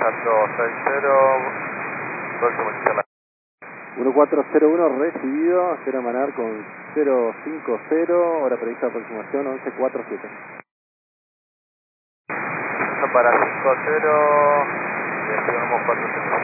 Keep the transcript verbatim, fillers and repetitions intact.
Alto seis cero, próximo inicial. uno cuatro cero uno recibido, espera manar con cero cinco cero, hora prevista de aproximación once cuarenta y siete. Para cinco cero, y estimamos cuatro cero.